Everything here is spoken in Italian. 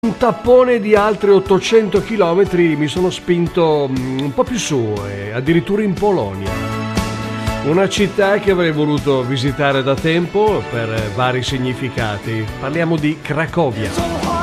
Un tappone di altri 800 chilometri mi sono spinto un po' più su, addirittura in Polonia. Una città che avrei voluto visitare da tempo per vari significati. Parliamo di Cracovia.